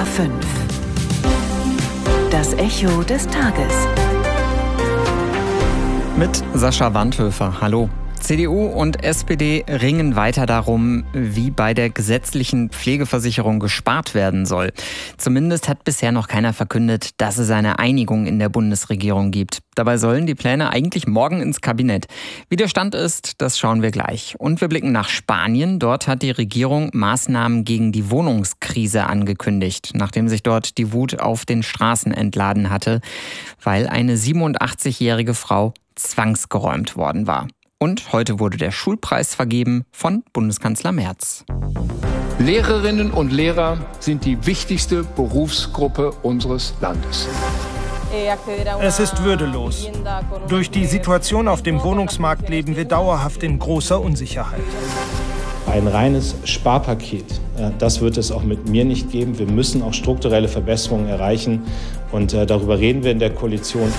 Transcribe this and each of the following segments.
HR5. Das Echo des Tages. Mit Sascha Wandhöfer. Hallo. CDU und SPD ringen weiter darum, wie bei der gesetzlichen Pflegeversicherung gespart werden soll. Zumindest hat bisher noch keiner verkündet, dass es eine Einigung in der Bundesregierung gibt. Dabei sollen die Pläne eigentlich morgen ins Kabinett. Wie der Stand ist, das schauen wir gleich. Und wir blicken nach Spanien. Dort hat die Regierung Maßnahmen gegen die Wohnungskrise angekündigt, nachdem sich dort die Wut auf den Straßen entladen hatte, weil eine 87-jährige Frau zwangsgeräumt worden war. Und heute wurde der Schulpreis vergeben von Bundeskanzler Merz. Lehrerinnen und Lehrer sind die wichtigste Berufsgruppe unseres Landes. Es ist würdelos. Durch die Situation auf dem Wohnungsmarkt leben wir dauerhaft in großer Unsicherheit. Ein reines Sparpaket, das wird es auch mit mir nicht geben. Wir müssen auch strukturelle Verbesserungen erreichen und darüber reden wir in der Koalition.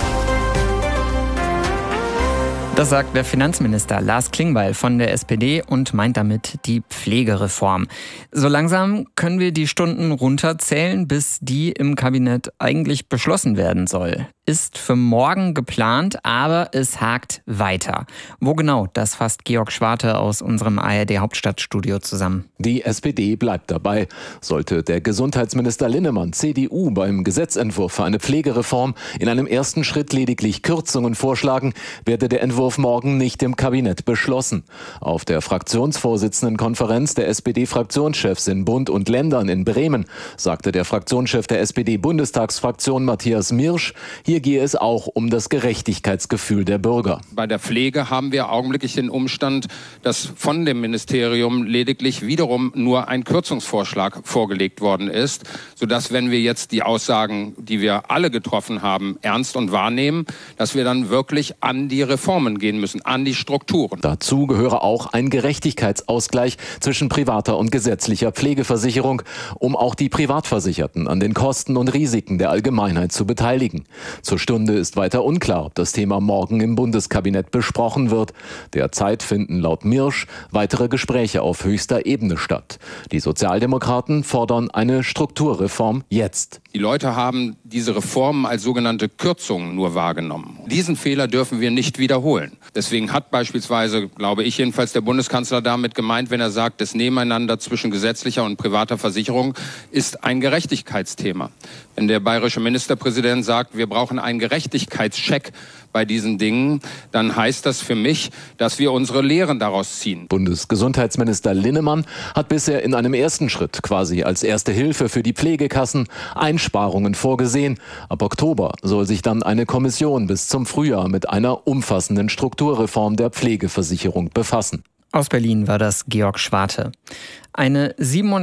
Das sagt der Finanzminister Lars Klingbeil von der SPD und meint damit die Pflegereform. So langsam können wir die Stunden runterzählen, bis die im Kabinett eigentlich beschlossen werden soll. Ist für morgen geplant, aber es hakt weiter. Wo genau, das fasst Georg Schwarte aus unserem ARD-Hauptstadtstudio zusammen. Die SPD bleibt dabei. Sollte der Gesundheitsminister Linnemann, CDU, beim Gesetzentwurf für eine Pflegereform in einem ersten Schritt lediglich Kürzungen vorschlagen, werde der Entwurf morgen nicht im Kabinett beschlossen. Auf der Fraktionsvorsitzendenkonferenz der SPD-Fraktionschefs in Bund und Ländern in Bremen sagte der Fraktionschef der SPD-Bundestagsfraktion Matthias Mirsch, hier gehe es auch um das Gerechtigkeitsgefühl der Bürger. Bei der Pflege haben wir augenblicklich den Umstand, dass von dem Ministerium lediglich wiederum nur ein Kürzungsvorschlag vorgelegt worden ist, sodass, wenn wir jetzt die Aussagen, die wir alle getroffen haben, ernst und wahrnehmen, dass wir dann wirklich an die Reformen gehen müssen, an die Strukturen. Dazu gehöre auch ein Gerechtigkeitsausgleich zwischen privater und gesetzlicher Pflegeversicherung, um auch die Privatversicherten an den Kosten und Risiken der Allgemeinheit zu beteiligen. Zur Stunde ist weiter unklar, ob das Thema morgen im Bundeskabinett besprochen wird. Derzeit finden laut Mirsch weitere Gespräche auf höchster Ebene statt. Die Sozialdemokraten fordern eine Strukturreform jetzt. Die Leute haben diese Reformen als sogenannte Kürzungen nur wahrgenommen. Diesen Fehler dürfen wir nicht wiederholen. Deswegen hat beispielsweise, glaube ich jedenfalls, der Bundeskanzler damit gemeint, wenn er sagt, das Nebeneinander zwischen gesetzlicher und privater Versicherung ist ein Gerechtigkeitsthema. Wenn der bayerische Ministerpräsident sagt, wir brauchen einen Gerechtigkeitscheck bei diesen Dingen, dann heißt das für mich, dass wir unsere Lehren daraus ziehen. Bundesgesundheitsminister Linnemann hat bisher in einem ersten Schritt, quasi als erste Hilfe für die Pflegekassen, Einsparungen vorgesehen. Ab Oktober soll sich dann eine Kommission bis zum Frühjahr mit einer umfassenden Strukturreform der Pflegeversicherung befassen. Aus Berlin war das Georg Schwarte. Eine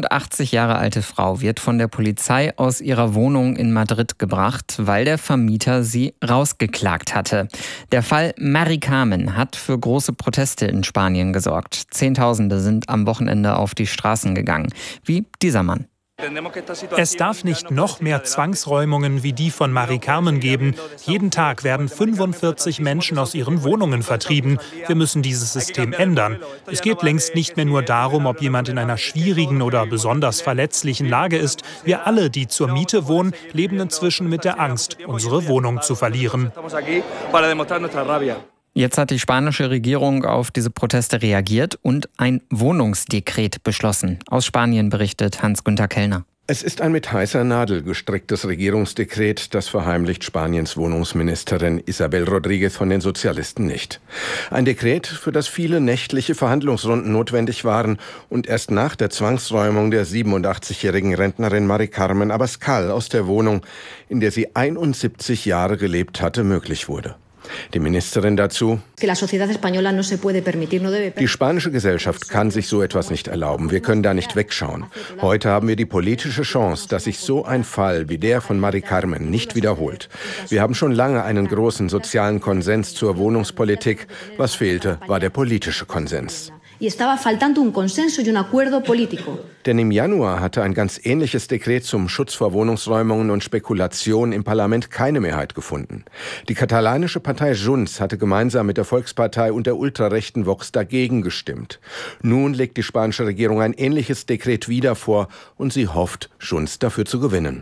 87 Jahre alte Frau wird von der Polizei aus ihrer Wohnung in Madrid gebracht, weil der Vermieter sie rausgeklagt hatte. Der Fall Mari Carmen hat für große Proteste in Spanien gesorgt. Zehntausende sind am Wochenende auf die Straßen gegangen, wie dieser Mann. Es darf nicht noch mehr Zwangsräumungen wie die von Mari Carmen geben. Jeden Tag werden 45 Menschen aus ihren Wohnungen vertrieben. Wir müssen dieses System ändern. Es geht längst nicht mehr nur darum, ob jemand in einer schwierigen oder besonders verletzlichen Lage ist. Wir alle, die zur Miete wohnen, leben inzwischen mit der Angst, unsere Wohnung zu verlieren. Jetzt hat die spanische Regierung auf diese Proteste reagiert und ein Wohnungsdekret beschlossen. Aus Spanien berichtet Hans-Günther Kellner. Es ist ein mit heißer Nadel gestricktes Regierungsdekret, das verheimlicht Spaniens Wohnungsministerin Isabel Rodríguez von den Sozialisten nicht. Ein Dekret, für das viele nächtliche Verhandlungsrunden notwendig waren und erst nach der Zwangsräumung der 87-jährigen Rentnerin Mari Carmen Abascal aus der Wohnung, in der sie 71 Jahre gelebt hatte, möglich wurde. Die Ministerin dazu: Die spanische Gesellschaft kann sich so etwas nicht erlauben. Wir können da nicht wegschauen. Heute haben wir die politische Chance, dass sich so ein Fall wie der von Mari Carmen nicht wiederholt. Wir haben schon lange einen großen sozialen Konsens zur Wohnungspolitik. Was fehlte, war der politische Konsens. Denn im Januar hatte ein ganz ähnliches Dekret zum Schutz vor Wohnungsräumungen und Spekulation im Parlament keine Mehrheit gefunden. Die katalanische Partei Junts hatte gemeinsam mit der Volkspartei und der ultrarechten Vox dagegen gestimmt. Nun legt die spanische Regierung ein ähnliches Dekret wieder vor und sie hofft, Junts dafür zu gewinnen.